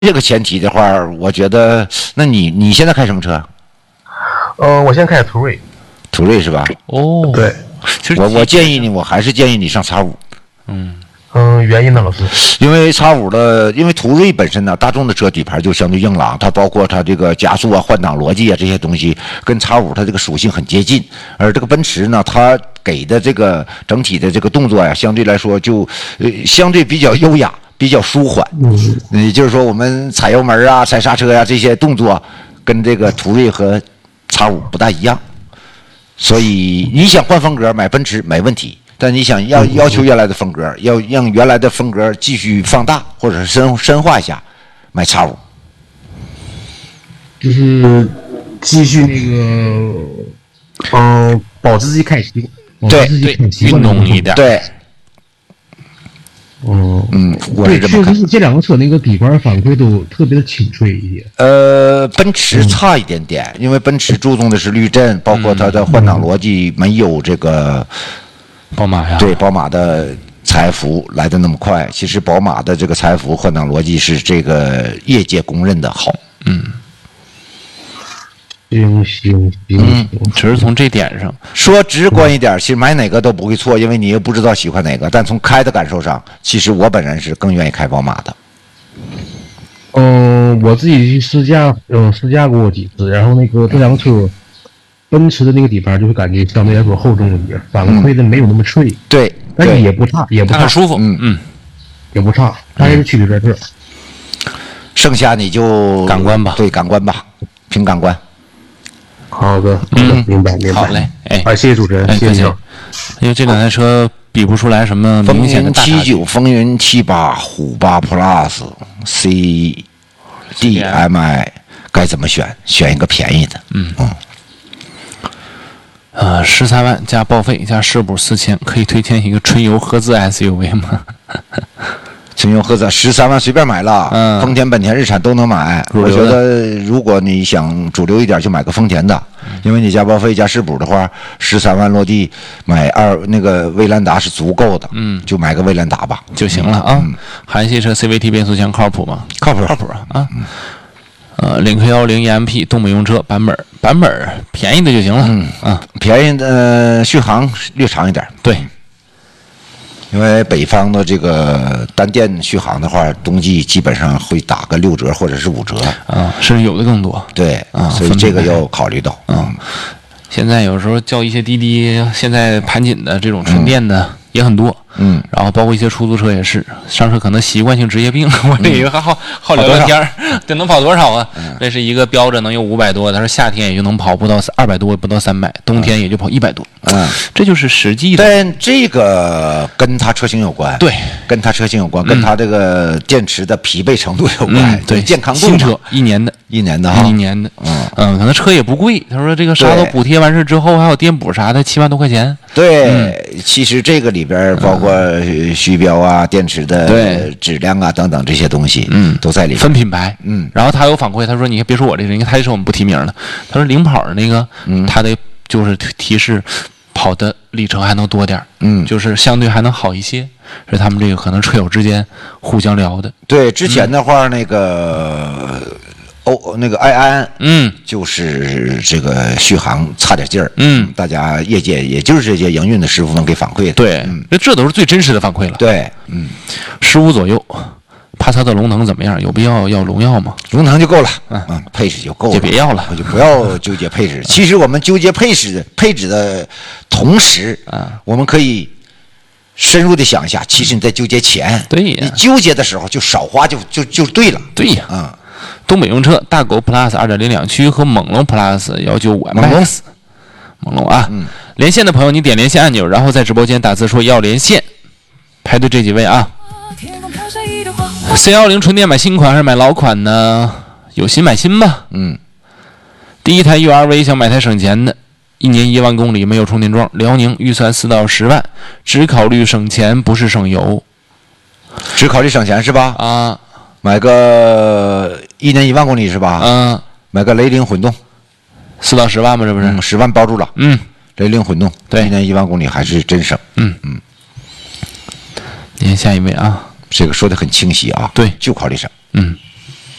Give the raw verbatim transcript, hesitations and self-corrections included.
这个前提的话，我觉得，那你你现在开什么车？ 呃，我现在开途锐。 途锐是吧？ 哦， 对， 其实我我建议你，我还是建议你上 X 五。 嗯嗯，原因呢，老师？ 因为 X 五的，因为途锐本身呢，大众的车底盘就相对硬朗，它包括它这个加速啊、换挡逻辑啊这些东西，跟 X 五它这个属性很接近。而这个奔驰呢，它给的这个整体的这个动作呀，相对来说就呃相对比较优雅。比较舒缓，嗯，也就是说，我们踩油门啊、踩刹车呀、啊、这些动作，跟这个途锐和 X 五不大一样。所以你想换风格，买奔驰没问题；但你想要要求原来的风格，要让原来的风格继续放大或者是深深化一下，买 X 五。 就是继续那个，嗯、呃，保持自己开习， 对对，运动一点， 对。 哦， 嗯，我对， 是这么看。 确实是这两个车那个底盘反馈都特别的清脆一些。 呃，奔驰差一点点，嗯、因为奔驰注重的是滤震，包括它的换挡逻辑没有这个宝马呀， 对宝马的采孚来的那么快。其实宝马的这个采孚换挡逻辑是这个业界公认的好。嗯。 行行行， 只是从这点上说直观一点，其实买哪个都不会错，因为你又不知道喜欢哪个。但从开的感受上，其实我本人是更愿意开宝马的。 嗯，我自己去试驾，嗯，试驾过几次，然后那个这辆车，奔驰的那个底盘就会感觉相对来说厚重一点，反馈的没有那么脆。 对， 但是也不差，也不差， 很舒服。 嗯嗯， 也不差，大概是区别在这儿。 剩下你就感官吧， 对，感官吧，凭感官。 好的， 嗯， 明白明白。 好嘞，哎， 啊，谢谢主持人， 哎、 谢谢。 因为这两台车比不出来什么明显的大差距。 风云七九、风云七八、虎八 Plus、C D M I 该怎么选？选一个便宜的。 嗯嗯。呃，十三万加报废加试补四千，可以推荐一个纯油合资 S U V 吗？ 纯油合资十三万随便买了， 嗯， 丰田、本田、日产都能买。我觉得如果你想主流一点，就买个丰田的，因为你加报废加试补的话，十三万落地买二那个威兰达是足够的， 嗯， 就买个威兰达吧就行了啊。嗯、韩系车 C V T 变速箱靠谱吗？ 靠谱， 靠谱啊啊。嗯呃，领克幺零 E M P 东北用车版本版本便宜的就行了， 嗯啊， 便宜的、呃、续航略长一点， 对。 因为北方的这个单电续航的话，冬季基本上会打个六折或者是五折啊，甚至有的更多。 对啊， 所以这个要考虑到。 嗯，现在有时候叫一些滴滴，现在盘紧的这种纯电的也很多。嗯，然后包括一些出租车也是，上车可能习惯性职业病，我这以为还好好聊聊天儿，这能跑多少啊？这是一个标着能有五百多，他说夏天也就能跑不到二百多，不到三百，冬天也就跑一百多。嗯，这就是实际的。 但这个跟它车型有关， 对， 跟它车型有关，跟它这个电池的疲惫程度有关， 对， 健康度。 新车一年的， 一年的哈， 一年的，嗯嗯，可能车也不贵。他说这个啥都补贴完事之后，还有电补啥的，七万多块钱。 对，其实这个里边包括虚标啊、电池的质量啊等等这些东西，嗯，都在里面。 分品牌， 嗯， 然后他有反馈，他说你别说我这个，因为他这车我们不提名了。他说领跑的那个，嗯，他得就是提示跑的里程还能多点，嗯，就是相对还能好一些。是他们这个可能车友之间互相聊的。 对，之前的话那个。哦，那个埃安，嗯，就是这个续航差点劲儿，嗯，大家业界也就是这些营运的师傅们给反馈的， 对，嗯，那这都是最真实的反馈了， 对，嗯， 十五左右，帕萨特龙腾怎么样？有必要要荣耀吗？ 龙腾就够了，嗯嗯，配置就够了， 就别要了， 我就不要纠结配置。其实我们纠结配置配置的同时，啊，我们可以深入的想一下，其实你在纠结钱， 对呀， 你纠结的时候就少花就就就对了， 对呀， 啊。 东北用车大狗 Plus 二点零两驱和猛龙 Plus 幺九五 Max， 猛龙啊，嗯，连线的朋友你点连线按钮，然后在直播间打字说要连线，排队这几位啊。C 幺零纯电买新款还是买老款呢？有新买新吧，嗯。第一台 U R V 想买台省钱的，一年一万公里没有充电桩，辽宁预算四到十万，只考虑省钱不是省油， 只考虑省钱是吧？ 啊。 买个一年一万公里是吧？ 嗯， 买个雷凌混动， 四到十万吧，这不是？ 嗯，十万包住了。 嗯， 雷凌混动， 对， 一年一万公里还是真省。 嗯嗯。您下一位啊， 这个说的很清晰啊。 对， 就考虑省。 嗯。